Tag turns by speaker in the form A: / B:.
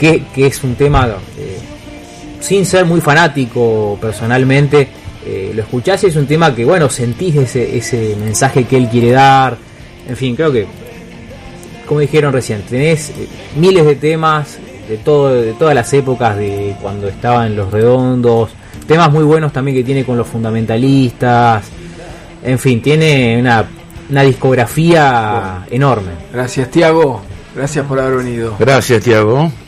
A: que es un tema, sin ser muy fanático personalmente, lo escuchás y es un tema que, bueno, sentís ese mensaje que él quiere dar. En fin, creo que, como dijeron recién, tenés miles de temas de todas las épocas, de cuando estaban Los Redondos, temas muy buenos también que tiene con Los Fundamentalistas. En fin, tiene una discografía enorme.
B: Gracias, Tiago. Gracias por haber venido.
C: Gracias, Tiago.